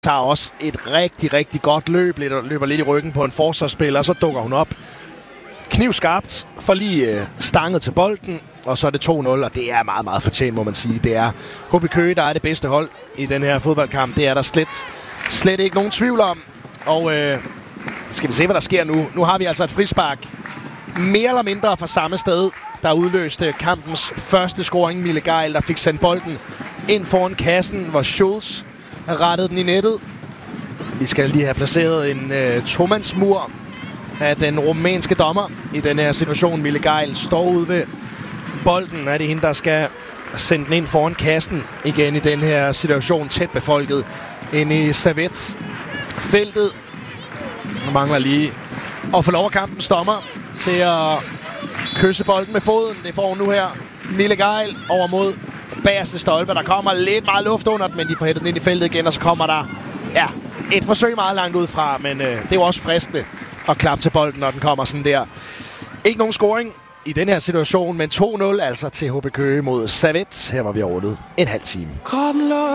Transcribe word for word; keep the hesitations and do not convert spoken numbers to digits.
tager også et rigtig, rigtig godt løb, løber lidt i ryggen på en forsvarsspiller, og så dukker hun op knivskarpt, får lige øh, stanget til bolden, og så er det to nul, og det er meget, meget fortjent, må man sige. Det er H B Køge, der er det bedste hold i den her fodboldkamp. Det er der slet, slet ikke nogen tvivl om. Og øh, skal vi se, hvad der sker nu. Nu har vi altså et frispark, mere eller mindre fra samme sted, der udløste kampens første scoring. Mille Geil, der fik sendt bolden ind foran kassen, hvor Schulz rettede den i nettet. Vi skal lige have placeret en øh, tomandsmur af den rumænske dommer i den her situation. Mille Geil står ude ved bolden. Er det hende, der skal sende den ind foran kassen igen i den her situation, tæt befolket ind i servetfeltet. Der mangler lige at få lov af kampens dommer til at kysse bolden med foden. Det får hun nu her. Mille Geil over mod bagerste stolpe. Der kommer lidt meget luft under den, men de får hættet den ind i feltet igen, og så kommer der ja, et forsøg meget langt ud fra, men øh, det er jo også fristende at klappe til bolden, når den kommer sådan der. Ikke nogen scoring i den her situation, men to nul altså til H B Køge mod Servet. Her var vi rundet en halv time.